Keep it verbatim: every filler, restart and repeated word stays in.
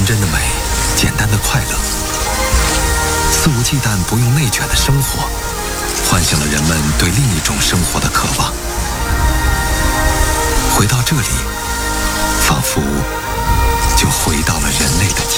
真的美，简单的快乐，肆无忌惮不用内卷的生活，唤醒了人们对另一种生活的渴望。回到这里，仿佛就回到了人类的